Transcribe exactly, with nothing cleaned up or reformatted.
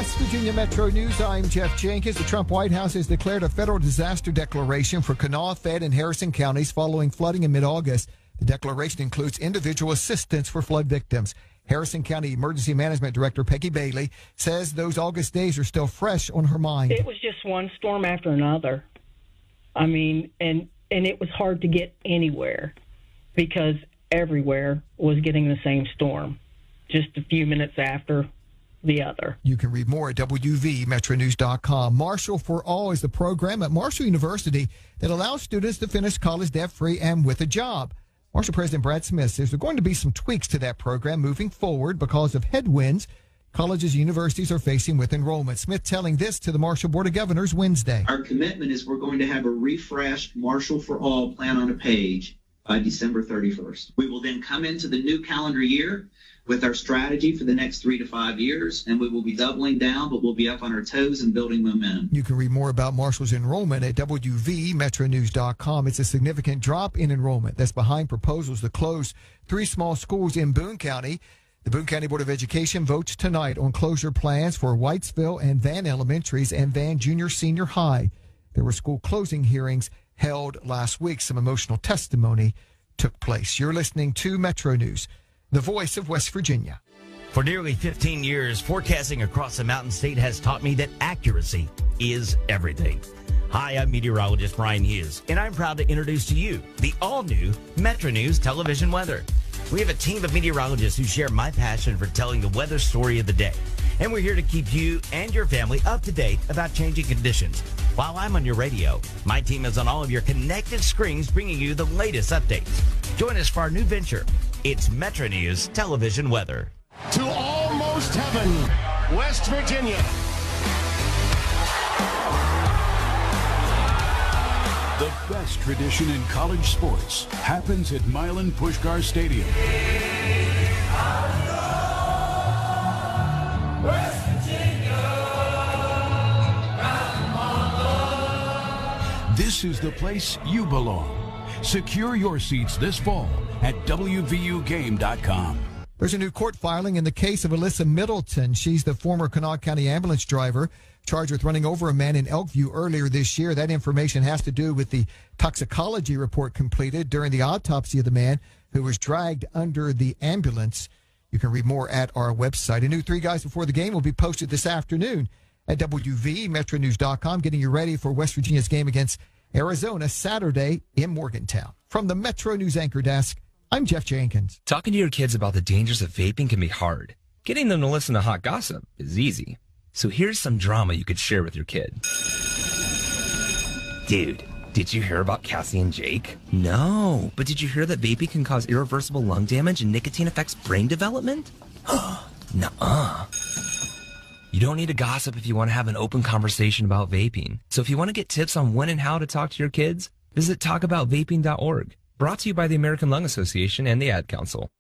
West Virginia Metro News, I'm Jeff Jenkins. The Trump White House has declared a federal disaster declaration for Kanawha, Fayette, and Harrison counties following flooding in mid-August. The declaration includes individual assistance for flood victims. Harrison County Emergency Management Director Peggy Bailey says those August days are still fresh on her mind. It was just one storm after another. I mean, and, and it was hard to get anywhere because everywhere was getting the same storm, just a few minutes after the other. You can read more at W V Metro News dot com. Marshall for All is the program at Marshall University that allows students to finish college debt-free and with a job. Marshall President Brad Smith says there are going to be some tweaks to that program moving forward because of headwinds colleges and universities are facing with enrollment. Smith telling this to the Marshall Board of Governors Wednesday. Our commitment is we're going to have a refreshed Marshall for All plan on a page by December thirty-first. We will then come into the new calendar year with our strategy for the next three to five years, and we will be doubling down, but we'll be up on our toes and building momentum. You can read more about Marshall's enrollment at W V Metro News dot com. It's a significant drop in enrollment that's behind proposals to close three small schools in Boone County. The Boone County Board of Education votes tonight on closure plans for Whitesville and Van Elementaries and Van Junior Senior High. There were school closing hearings held last week. Some emotional testimony took place. You're listening to Metro News, the voice of West Virginia. For nearly fifteen years, forecasting across the Mountain State has taught me that accuracy is everything. Hi, I'm meteorologist Brian Hughes, and I'm proud to introduce to you the all-new Metro News television weather. We have a team of meteorologists who share my passion for telling the weather story of the day. And we're here to keep you and your family up to date about changing conditions. While I'm on your radio, my team is on all of your connected screens bringing you the latest updates. Join us for our new venture. It's Metro News Television Weather. To almost heaven, West Virginia. The best tradition in college sports happens at Milan Puskar Stadium. West Virginia, This is the place you belong. Secure your seats this fall at W V U game dot com. There's a new court filing in the case of Alyssa Middleton. She's the former Kanawha County ambulance driver charged with running over a man in Elkview earlier this year. That information has to do with the toxicology report completed during the autopsy of the man who was dragged under the ambulance. You can read more at our website. A new Three Guys Before the Game will be posted this afternoon at W V Metro News dot com, getting you ready for West Virginia's game against Arizona Saturday in Morgantown. From the Metro News Anchor Desk, I'm Jeff Jenkins. Talking to your kids about the dangers of vaping can be hard. Getting them to listen to hot gossip is easy. So here's some drama you could share with your kid. Dude, did you hear about Cassie and Jake? No, but did you hear that vaping can cause irreversible lung damage and nicotine affects brain development? Nuh-uh. You don't need to gossip if you want to have an open conversation about vaping. So if you want to get tips on when and how to talk to your kids, visit talk about vaping dot org. Brought to you by the American Lung Association and the Ad Council.